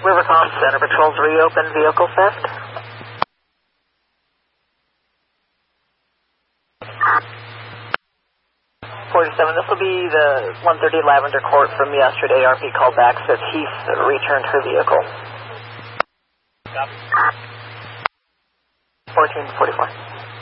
Rivercom Center Patrol's reopened vehicle theft. This will be the 130 Lavender Court from yesterday. RP called back, says Heath returned her vehicle. 1444.